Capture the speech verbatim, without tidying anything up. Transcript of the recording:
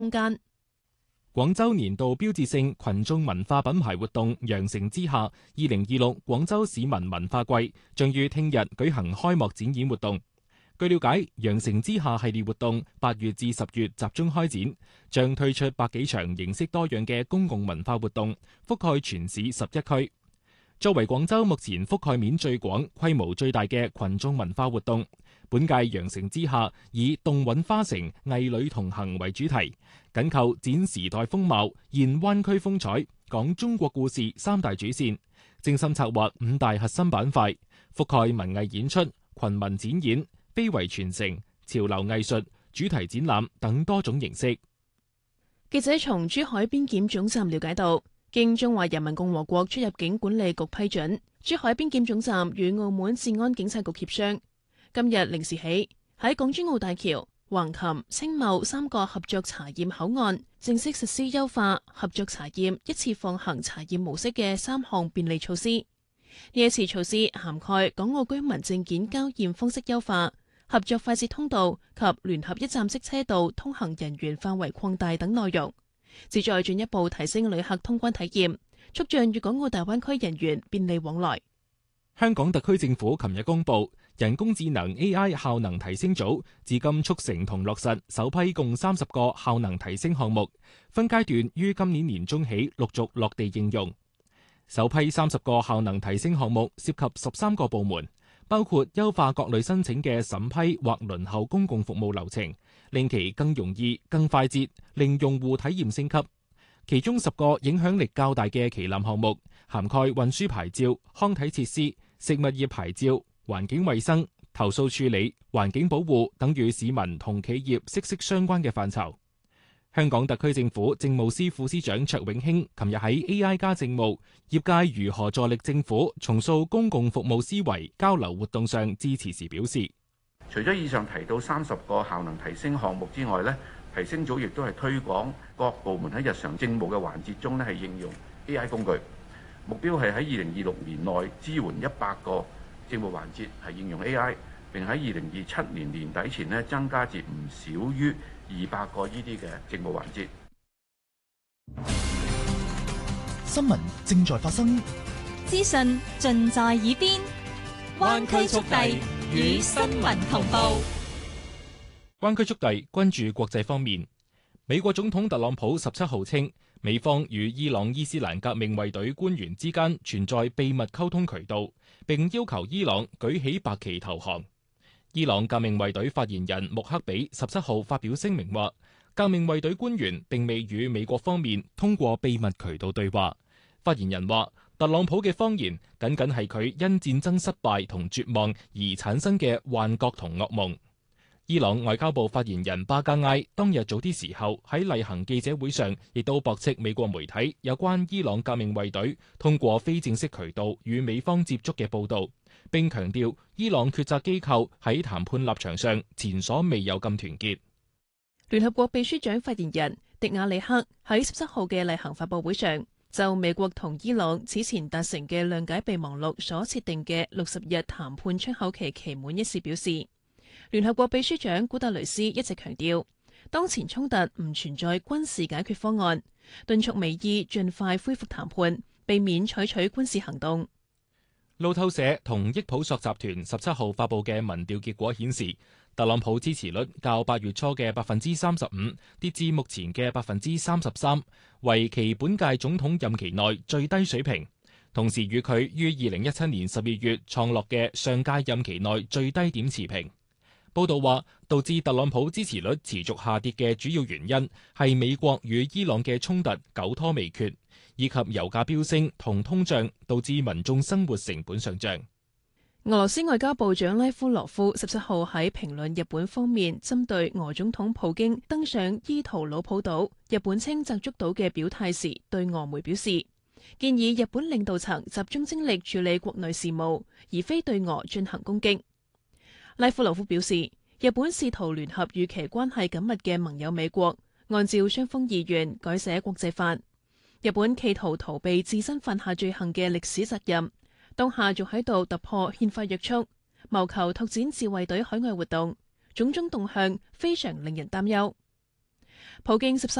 空間。 廣州年度標誌性群眾文化品牌活動羊城之夏二零二六廣州市民文化季將於聽日舉行開幕展演活動。據了解，羊城之夏系列活動八月至十月集中開展，將推出百幾場形式多樣嘅公共文化活動，覆蓋全市十一區。作為廣州目前覆蓋面最廣、規模最大嘅群眾文化活動，本屆羊城之夏以動韻花城、藝女同行為主題，緊扣展時代風貌、現灣區風采、講中國故事三大主線，精心策劃五大核心板塊，覆蓋文藝演出、群文展演、非遺傳承、潮流藝術、主題展覽等多種形式。 記者從珠海邊檢總站了解到，經中華人民共和國出入境管理局批准，珠海邊檢總站與澳門治安警察局協商，今日零時起喺港珠澳大橋、橫琴、青茂三個合作查驗口岸正式實施優化合作查驗一次放行查驗模式嘅三項便利措施。呢一次措施涵蓋港澳居民證件交驗方式優化、合作快捷通道及聯合一站式車道通行人員範圍擴大等內容，旨在進一步提升旅客通關體驗，促進粵港澳大灣區人員便利往來。 香港特區政府琴日公布，人工智能 A I 效能提升組至今促成同落實首批共三十個效能提升項目，分階段於今年年中起陸續落地應用。首批三十個效能提升項目涉及十三個部門，包括優化各類申請嘅審批或輪候公共服務流程，令其更容易、更快捷，令用戶體驗升級。其中十個影響力較大嘅旗艦項目，涵蓋運輸牌照、康體設施、食物業牌照、環境衛生、投訴處理、環境保護等與市民同企業息息相關嘅範疇。香港特區政府政務司副司長卓永興琴日喺 A I 加政務業界如何助力政府重塑公共服務思維交流活動上致辭時表示， 除咗以上提到三十個效能提升項目之外呢，提升組亦都係推廣各部門喺日常政務嘅環節中呢係應用 A I 工具，目標係喺二零二六年內支援一百個政務環節係應用 A I， 並喺二零二七年年底前呢增加至唔少於二百個呢啲嘅政務環節。 新聞正在發生， 資訊盡在耳邊，灣區速遞與新聞同步。 灣區速遞關注國際方面，美國總統特朗普十七號稱，美方與伊朗伊斯蘭革命衛隊官員之間存在秘密溝通渠道，並要求伊朗舉起白旗投降。伊朗革命衛隊發言人穆克比十七號發表聲明話，革命衛隊官員並未與美國方面通過秘密渠道對話。發言人話，特朗普嘅謊言僅僅係佢因戰爭失敗同絕望而產生嘅幻覺同噩夢。伊朗外交部發言人巴加埃當日早啲時候喺例行記者會上，亦都駁斥美國媒體有關伊朗革命衛隊通過非正式渠道與美方接觸嘅報導，並強調伊朗決策機構喺談判立場上前所未有咁團結。 聯合國秘書長發言人迪亞里克喺十七號嘅例行發佈會上，就美國同伊朗此前達成嘅諒解備忘錄所設定嘅六十日談判出口期期滿一事表示，聯合國秘書長古特雷斯一直強調，當前衝突唔存在軍事解決方案，敦促美伊盡快恢復談判，避免採取軍事行動。 路透社同益普索集團十七號發佈嘅民調結果顯示，特朗普支持率較八月初嘅百分之三十五跌至目前嘅百分之三十三，為其本屆總統任期內最低水平，同時與佢於二零一七年十二月創落嘅上屆任期內最低點持平。報道話，導致特朗普支持率持續下跌嘅主要原因係美國與伊朗嘅衝突久拖未決，以及油價飆升同通脹導致民眾生活成本上漲。 俄羅斯外交部長拉夫羅夫十七號喺評論日本方面針對俄總統普京登上伊圖魯普島，日本稱澤竹島嘅表態時，對俄媒表示，建議日本領導層集中精力處理國內事務，而非對俄進行攻擊。拉夫羅夫表示，日本試圖聯合與其關係緊密嘅盟友美國，按照雙方意願改寫國際法。日本企圖逃避自身犯下罪行嘅歷史責任，當下仲喺度突破憲法約束，謀求拓展自衛隊海外活動，種種動向非常令人擔憂。 普京十三